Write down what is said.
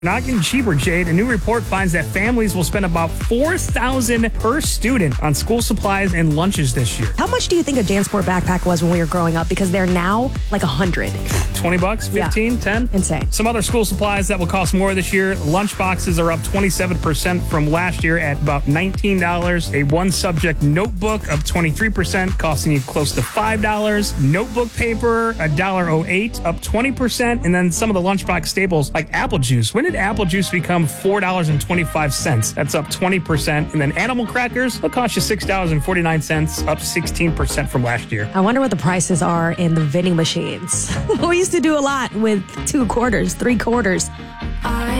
Not getting cheaper, Jade. A new report finds that families will spend about $4,000 per student on school supplies and lunches this year. How much do you think a JanSport backpack was when we were growing up? Because they're now like $100. $20, 15, 10? Insane. Some other school supplies that will cost more this year. Lunch boxes are up 27% from last year at about $19. A one-subject notebook up 23%, costing you close to $5. Notebook paper, $1.08, up 20%. And then some of the lunchbox staples like apple juice. When did apple juice become $4.25? That's up 20%. And then animal crackers, they'll cost you $6.49, up 16% from last year. I wonder what the prices are in the vending machines. We used to do a lot with 2 quarters, 3 quarters.